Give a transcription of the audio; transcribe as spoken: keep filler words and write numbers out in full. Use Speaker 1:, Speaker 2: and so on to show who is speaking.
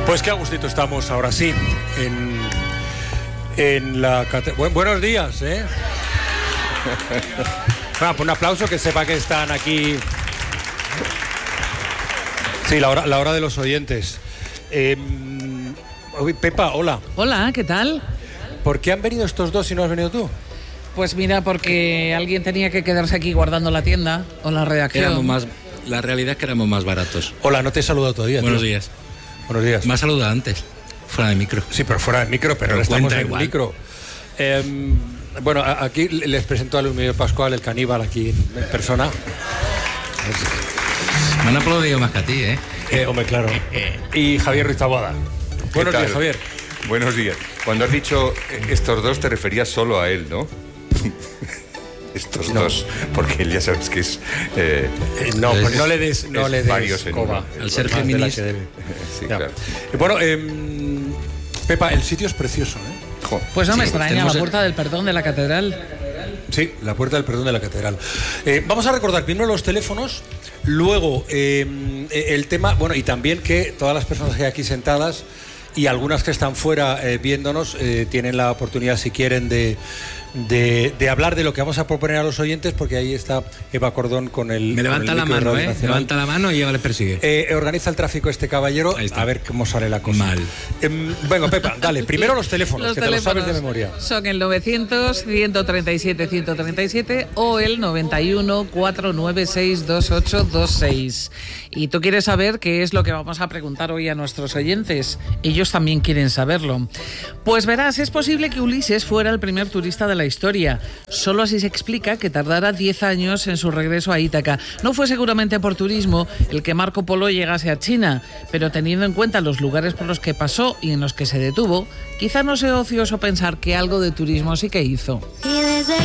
Speaker 1: Pues qué a gustito estamos ahora sí en, en la catedral. Buen, buenos días, ¿eh? Bueno, pues un aplauso, que sepa que están aquí. Sí, la hora, la hora de los oyentes. Eh, Pepa, hola.
Speaker 2: Hola, ¿qué tal?
Speaker 1: ¿Por qué han venido estos dos y no has venido tú?
Speaker 2: Pues mira, porque alguien tenía que quedarse aquí guardando la tienda o la redacción.
Speaker 3: Éramos más, la realidad es que éramos más baratos.
Speaker 1: Hola, no te he saludado todavía.
Speaker 3: Buenos
Speaker 1: tío.
Speaker 3: días.
Speaker 1: Buenos días.
Speaker 3: Me has saludado antes, fuera de micro.
Speaker 1: Sí, pero fuera de micro, pero, pero estamos en igual. micro. Eh, bueno, aquí les presento a Luis Miguel Pascual, el caníbal, aquí en persona.
Speaker 3: Me han aplaudido más que a ti, ¿eh?
Speaker 1: eh hombre, claro. Y Javier Ruiz Taboada. Buenos días, Javier.
Speaker 4: Buenos días. Cuando has dicho estos dos, te referías solo a él, ¿no? Estos no. dos, porque él ya sabes que es... Eh,
Speaker 1: eh, no, pues no le des, no le des
Speaker 4: varios
Speaker 1: coba.
Speaker 3: Al ser feminista.
Speaker 4: Sí, claro.
Speaker 1: Bueno, eh, Pepa, el sitio es precioso, ¿eh?
Speaker 2: Jo. Pues no sí, me extraña, la puerta el... del perdón de la catedral.
Speaker 1: Sí, la puerta del perdón de la catedral. Eh, vamos a recordar primero los teléfonos, luego eh, el tema, bueno, y también que todas las personas que hay aquí sentadas y algunas que están fuera eh, viéndonos eh, tienen la oportunidad, si quieren, de, de, de hablar de lo que vamos a proponer a los oyentes, porque ahí está Eva Cordón con el...
Speaker 3: Me levanta
Speaker 1: el
Speaker 3: la mano, ¿eh? Nacional. Levanta la mano y ella le persigue.
Speaker 1: Eh, organiza el tráfico este caballero, a ver cómo sale la cosa.
Speaker 3: Mal.
Speaker 1: Eh, venga, Pepa, dale, primero los teléfonos,
Speaker 2: los
Speaker 1: que
Speaker 2: teléfonos
Speaker 1: te lo sabes de memoria.
Speaker 2: Son el novecientos, ciento treinta y siete, ciento treinta y siete o el noventa y uno, cuatrocientos noventa y seis, veintiocho veintiséis. Y tú quieres saber qué es lo que vamos a preguntar hoy a nuestros oyentes. Ellos también quieren saberlo. Pues verás, es posible que Ulises fuera el primer turista de la historia. Solo así se explica que tardara diez años en su regreso a Ítaca. No fue seguramente por turismo el que Marco Polo llegase a China, pero teniendo en cuenta los lugares por los que pasó y en los que se detuvo, quizá no sea ocioso pensar que algo de turismo sí que hizo.